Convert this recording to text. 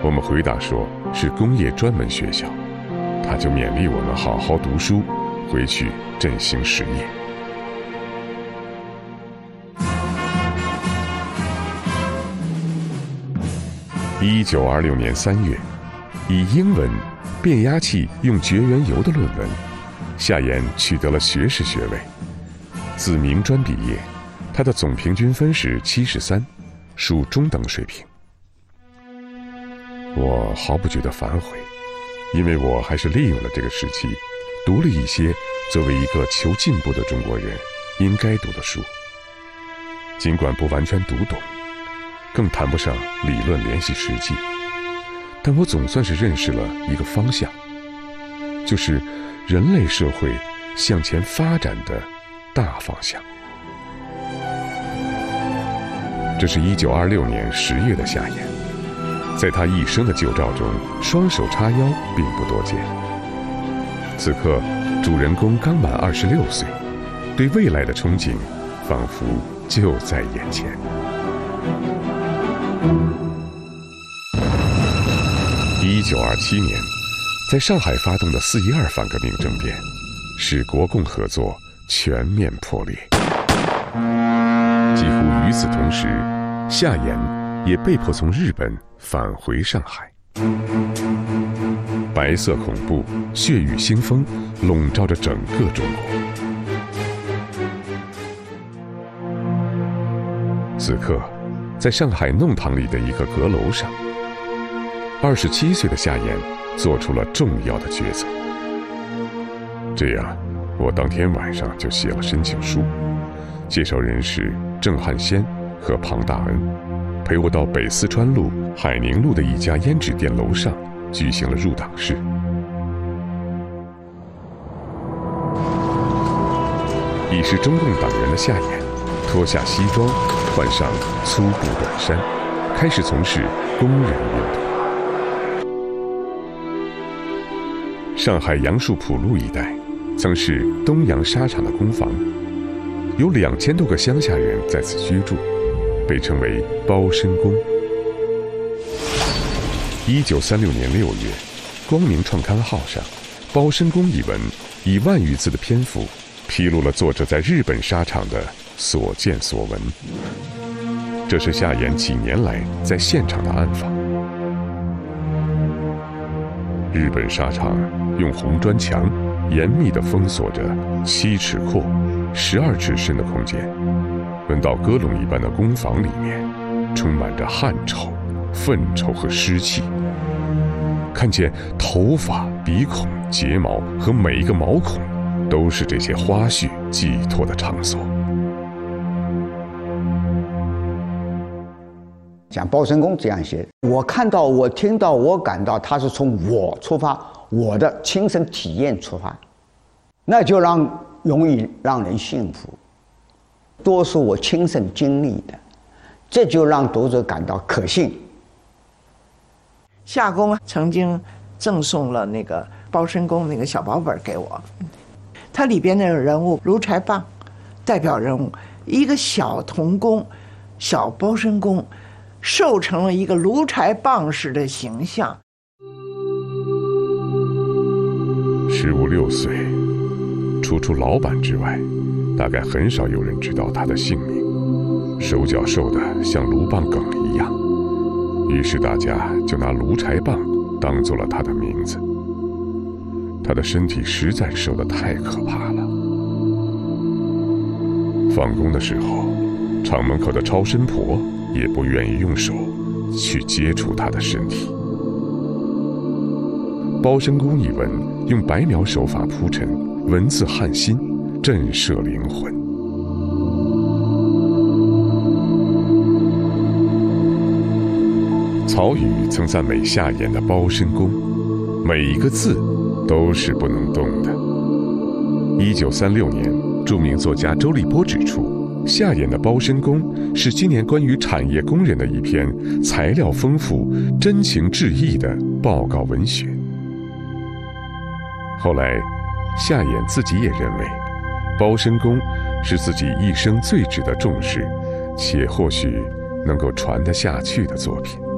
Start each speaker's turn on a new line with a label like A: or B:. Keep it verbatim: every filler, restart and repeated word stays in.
A: 我们回答说是工业专门学校，他就勉励我们好好读书，回去振兴实业。一九二六年三月，以英文变压器用绝缘油的论文，夏言取得了学士学位。自名专毕业，他的总平均分是七十三，属中等水平。我毫不觉得反悔，因为我还是利用了这个时期，读了一些作为一个求进步的中国人应该读的书。尽管不完全读懂，更谈不上理论联系实际，但我总算是认识了一个方向，就是人类社会向前发展的大方向。这是一九二六年十月的夏言，在他一生的旧照中，双手叉腰并不多见。此刻，主人公刚满二十六岁，对未来的憧憬仿佛就在眼前。一九二七年，在上海发动的四一二反革命政变，使国共合作全面破裂。几乎与此同时，夏言也被迫从日本返回上海。白色恐怖、血雨腥风笼罩着整个中国。此刻，在上海弄堂里的一个阁楼上，二十七岁的夏言做出了重要的抉择。这样，我当天晚上就写了申请书，介绍人是郑汉先和庞大恩，陪我到北四川路海宁路的一家胭脂店楼上举行了入党式。已是中共党员的夏言脱下西装，换上粗布短衫，开始从事工人运动。上海杨树浦路一带曾是东洋纱厂的工坊，有两千多个乡下人在此居住，被称为包身工。一九三六年六月，光明创刊号上，包身工一文以万余字的篇幅，披露了作者在日本纱厂的所见所闻。这是夏言几年来在现场的暗访。日本纱厂用红砖墙严密地封锁着七尺阔、十二尺深的空间，闻到鸽笼一般的工坊里面充满着汗臭、粪臭和湿气，看见头发、鼻孔、睫毛和每一个毛孔都是这些花絮寄托的场所。
B: 像包身工这样写，我看到、我听到、我感到，他是从我出发，我的亲身体验出发，那就让容易让人信服。多是我亲身经历的，这就让读者感到可信。
C: 夏公曾经赠送了那个包身工那个小薄本给我，它里边那个人物卢柴棒，代表人物，一个小童工、小包身工，瘦成了一个卢柴棒式的形象。
A: 十五六岁，除除老板之外，大概很少有人知道他的姓名，手脚瘦得像卢棒梗一样，于是大家就拿卢柴棒当做了他的名字。他的身体实在瘦得太可怕了。放工的时候，厂门口的超身婆也不愿意用手去接触他的身体。包身工一文用白描手法铺陈，文字撼心，震慑灵魂。曹禺曾赞美夏言的包身工，每一个字都是不能动的。一九三六年，著名作家周立波指出，夏言的包身工是今年关于产业工人的一篇材料丰富、真情致意的报告文学。后来，夏言自己也认为，包身工是自己一生最值得重视，且或许能够传得下去的作品。